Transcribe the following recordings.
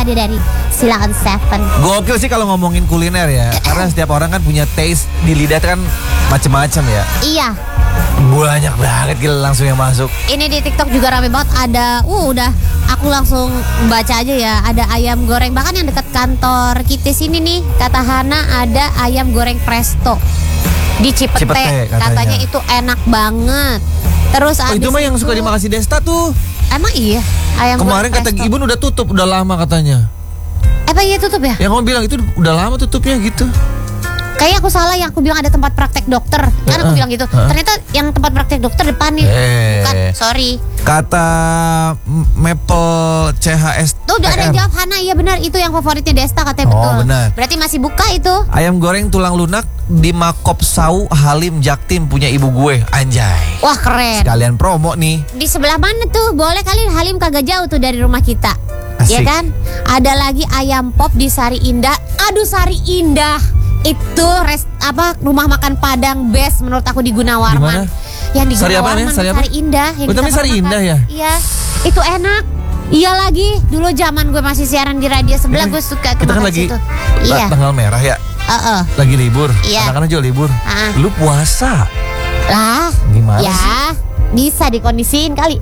Ada dari Silakan Seven. Gokil sih kalau ngomongin kuliner ya. Karena setiap orang kan punya taste di lidah kan macem-macem ya. Iya. Banyak banget gila langsung yang masuk. Ini di TikTok juga rame banget. Ada, udah aku langsung baca aja ya. Ada ayam goreng, bahkan yang dekat kantor kita sini nih, kata Hana ada ayam goreng presto di Cipete. Katanya itu enak banget. Terus itu mah yang suka di Makasih Desta tuh. Emang iya ayam kemarin kata presto. Ibun udah tutup, udah lama katanya. Apa iya tutup ya? Yang kamu bilang itu udah lama tutupnya gitu. Kayak aku salah yang aku bilang ada tempat praktek dokter. Kan aku bilang gitu. Ternyata yang tempat praktek dokter depan nih. Bukan, sorry. Kata Maple CHS. Tuh udah ada yang jawab Hana, iya benar itu yang favoritnya Desta katanya betul. Benar. Berarti masih buka itu. Ayam goreng tulang lunak di Makop Sau Halim Jaktim punya ibu gue, anjay. Wah keren. Sekalian promo nih. Di sebelah mana tuh? Boleh kali, Halim kagak jauh tuh dari rumah kita. Asik. Ya kan? Ada lagi ayam pop di Sari Indah. Aduh Sari Indah. Itu rumah makan Padang best menurut aku di Gunawarman. Yang di Sari Gunawarman, Sari Indah. Tapi Sari Indah ya? Iya. Itu enak. Iya lagi. Dulu zaman gue masih siaran di radio sebelah, gue suka ke kita kan makan lagi situ. Iya. tanggal merah ya. Lagi libur. Iya. Anak-anak juga libur. Lu puasa. Lah. Gimana ya, sih? Bisa dikondisiin kali.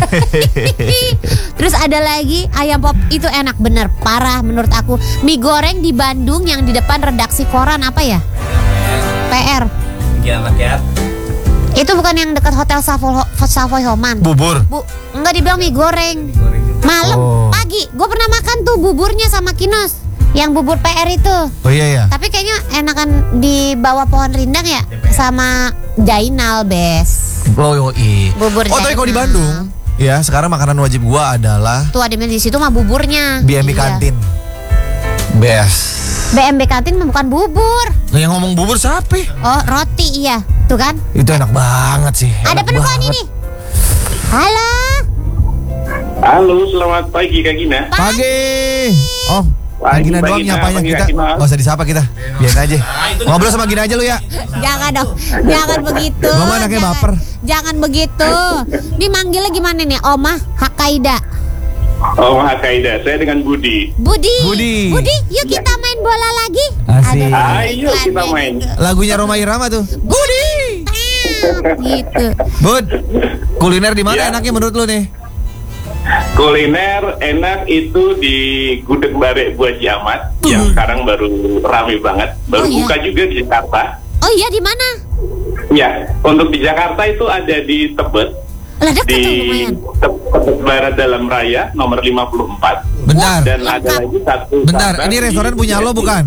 Terus ada lagi ayam pop itu enak bener, parah menurut aku. Mie goreng di Bandung yang di depan redaksi koran apa ya? PR. Pikiran rakyat. Itu bukan yang dekat Hotel Savoy Homan. Bubur. Enggak dibilang mie goreng. Malam, pagi. Gue pernah makan tuh buburnya sama Kinos. Yang bubur PR itu. Oh iya. Tapi kayaknya enakan di bawah pohon rindang ya, sama Jainal Bes. Bubur Jainal. Tapi kalau di Bandung, ya sekarang makanan wajib gua adalah tuh ada di situ mah buburnya. BMB Kantin. Best. BMB Kantin mah bukan bubur. Yang ngomong bubur siapa? Oh, roti iya. Tuh kan? Itu enak banget sih. Ada penumpang ini. Halo. Halo, selamat pagi Kak Gina. Pagi. Oh, Kak Gina doang nyapanya kita. Gak usah disapa kita. Biarin aja. Ngobrol sama Gina aja lu ya. Jangan dong. Jangan begitu. Gua anaknya baper. Jangan begitu. Ini manggilnya gimana nih? Omah Hakaida. Omah Hakaida. Saya dengan Budi. Budi, yuk kita main bola lagi. Asik. Ayo kita main. Lagunya Roma Irama tuh. Budi. Gitu. Bud, kuliner di mana enaknya menurut lu nih? Kuliner enak itu di Gudeg Bare Buaji Amat yang sekarang baru rame banget, baru buka juga di Jakarta. Oh iya, di mana? Ya, untuk di Jakarta itu ada di Tebet. Di Tebet Barat Dalam Raya nomor 54. Bentar. Dan ada lagi satu. Bentar, ini restoran punya lo bukan?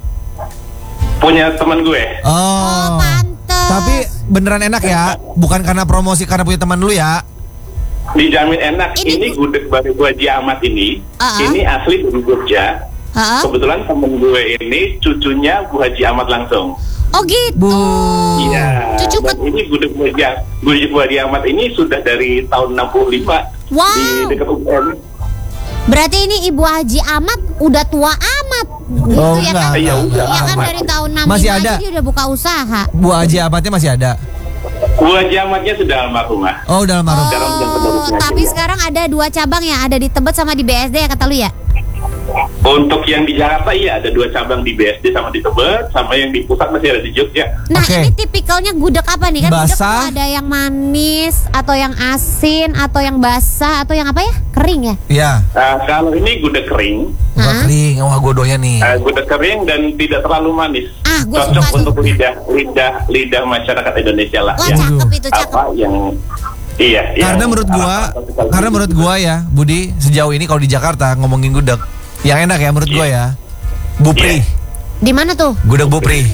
Punya teman gue. Oh. Pantes. Tapi beneran enak ya, bukan karena promosi karena punya teman lu ya. Dijamin enak. Ini Gudeg Bare Buaji Amat ini asli dari Jogja. Kebetulan temen gue ini cucunya Bu Haji Amat langsung. Oh gitu. Iya. Dan ini Gudeg Buaji Amat ini sudah dari tahun 65. Wow. Di dekat UGM. Berarti ini Ibu Haji Amat udah tua amat. Gitu Oh, ya enggak, kan? Iya, udah Iya kan amat. dari tahun 65 Masih ada. dia udah buka usaha. Bu Haji Amatnya masih ada. Bu Haji Amatnya sudah almarhumah. Oh, udah almarhum. Tapi sekarang ada 2 cabang ya, ada di Tebet sama di BSD ya kata lu ya? Untuk yang di Jakarta iya ada 2 cabang di BSD sama di Tebet, sama yang di pusat masih ada di Jogja. Nah ini tipikalnya gudeg apa nih? Kan gudeg tuh basah, ada yang manis, atau yang asin, atau yang basah, atau yang apa ya? Kering ya? Iya. Kalau ini gudeg kering. Kering, wah gue doyan nih. Gudeg kering dan tidak terlalu manis. Gua cocok suka untuk lidah masyarakat Indonesia lah. Wah cakep itu, cakep. Apa yang Karena menurut gua ya, Budi, sejauh ini kalau di Jakarta ngomongin gudeg yang enak ya menurut gua ya, Bupri. Di mana tuh? Gudeg Bupri.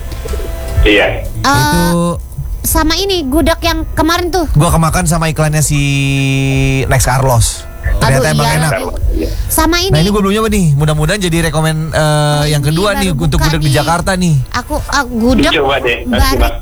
Iya. Itu sama ini gudeg yang kemarin tuh. gua kemakan sama iklannya si Lex Carlos. Ternyata emang enak. Sama ini. Nah ini gue belum nyoba nih. Mudah-mudahan jadi rekomen yang kedua nih untuk gudeg di Jakarta nih. Aku gudeg coba deh.